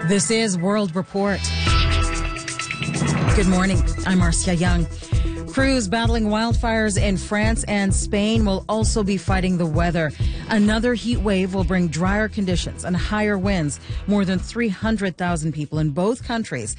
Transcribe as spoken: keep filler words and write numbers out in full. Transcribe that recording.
This is World Report. Good morning. I'm Marcia Young. Crews battling wildfires in France and Spain will also be fighting the weather. Another heat wave will bring drier conditions and higher winds. More than three hundred thousand people in both countries